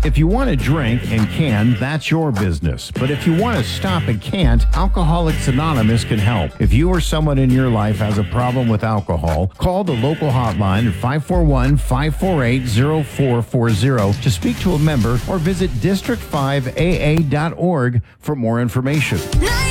If you want to drink and can, that's your business. But if you want to stop and can't, Alcoholics Anonymous can help. If you or someone in your life has a problem with alcohol, call the local hotline at 541-548-0440 to speak to a member or visit district5aa.org for more information.